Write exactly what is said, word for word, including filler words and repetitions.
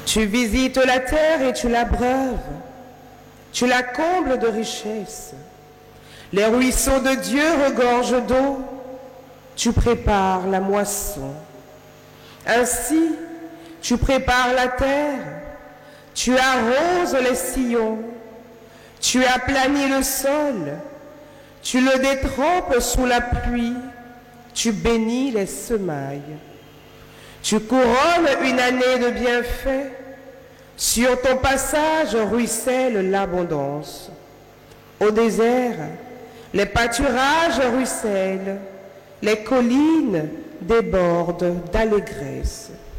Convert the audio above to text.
Tu visites la terre et tu l'abreuves. Tu la combles de richesses. Les ruisseaux de Dieu regorgent d'eau. Tu prépares la moisson. Ainsi, tu prépares la terre. Tu arroses les sillons. Tu aplanis le sol. Tu le détrempes sous la pluie. Tu bénis les semailles. Tu couronnes une année de bienfaits. Sur ton passage ruisselle l'abondance. Au désert, les pâturages ruissellent. Les collines débordent d'allégresse.